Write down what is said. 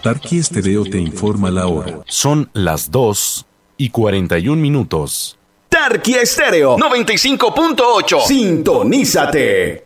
Tarqui Estéreo te informa la hora. Son las 2:41. Tarqui Estéreo 95.8. Sintonízate.